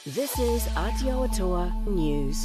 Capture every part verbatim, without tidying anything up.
This is Aotearoa News.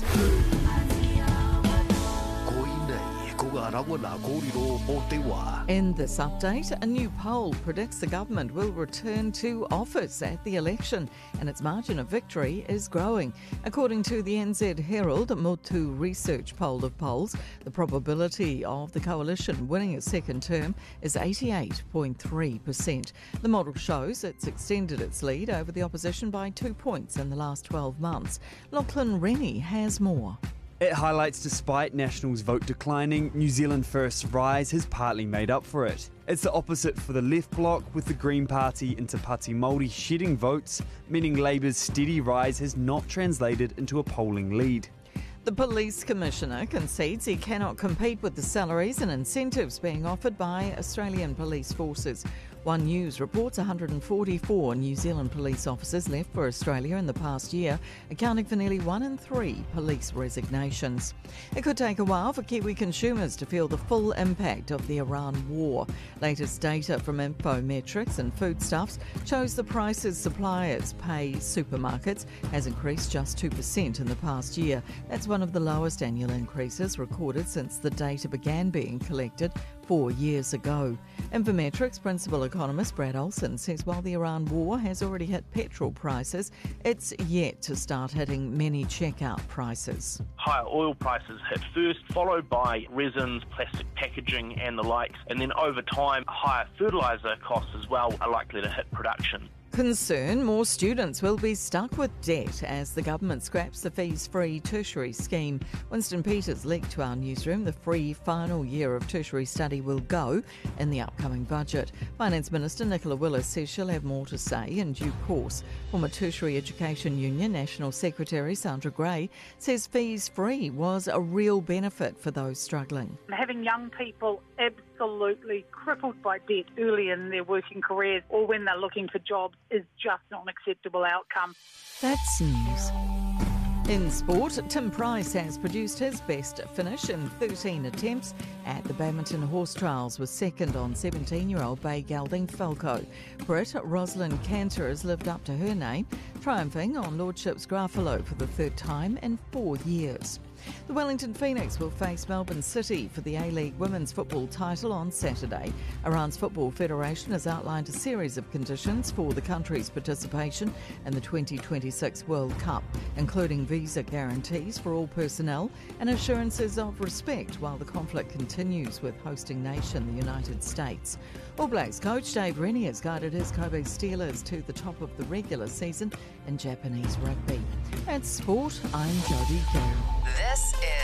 In this update, a new poll predicts the government will return to office at the election and its margin of victory is growing. According to the N Z Herald Motu Research poll of polls, the probability of the coalition winning a second term is eighty-eight point three percent. The model shows it's extended its lead over the opposition by two points in the last twelve months. Lachlan Rennie has more. It highlights despite National's vote declining, New Zealand First's rise has partly made up for it. It's the opposite for the left bloc, with the Green Party and Te Pāti Māori shedding votes, meaning Labour's steady rise has not translated into a polling lead. The Police Commissioner concedes he cannot compete with the salaries and incentives being offered by Australian police forces. One News reports one hundred forty-four New Zealand police officers left for Australia in the past year, accounting for nearly one in three police resignations. It could take a while for Kiwi consumers to feel the full impact of the Iran war. Latest data from Infometrics and Foodstuffs shows the prices suppliers pay supermarkets has increased just two percent in the past year. That's one of the lowest annual increases recorded since the data began being collected four years ago. Infometrics principal economist Brad Olsen says while the Iran war has already hit petrol prices, it's yet to start hitting many checkout prices. Higher oil prices hit first, followed by resins, plastic packaging and the likes, and then over time higher fertiliser costs as well are likely to hit production. Concern more students will be stuck with debt as the government scraps the fees-free tertiary scheme. Winston Peters leaked to our newsroom the free final year of tertiary study will go in the upcoming budget. Finance Minister Nicola Willis says she'll have more to say in due course. Former Tertiary Education Union National Secretary Sandra Gray says fees-free was a real benefit for those struggling. Having young people absolutely crippled by debt early in their working careers or when they're looking for jobs is just not an acceptable outcome. That's news. In sport, Tim Price has produced his best finish in thirteen attempts at the Badminton Horse Trials, with second on seventeen-year-old Bay Gelding Falco. Brit Rosalind Cantor has lived up to her name, triumphing on Lordship's Gruffalo for the third time in four years. The Wellington Phoenix will face Melbourne City for the A-League Women's Football title on Saturday. Iran's Football Federation has outlined a series of conditions for the country's participation in the twenty twenty-six World Cup, including visa guarantees for all personnel and assurances of respect while the conflict continues with hosting nation the United States. All Blacks coach Dave Rennie has guided his Kobe Steelers to the top of the regular season in Japanese rugby. At Sport, I'm Jodie Gale. This is